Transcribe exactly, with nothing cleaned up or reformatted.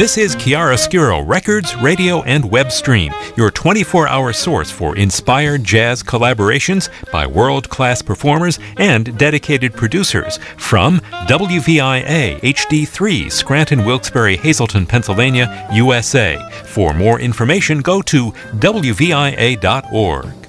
This is Chiaroscuro Records, Radio, and Web Stream, your twenty-four hour source for inspired jazz collaborations by world-class performers and dedicated producers from W V I A H D three, Scranton, Wilkes-Barre, Hazleton, Pennsylvania, U S A. For more information, go to W V I A dot org.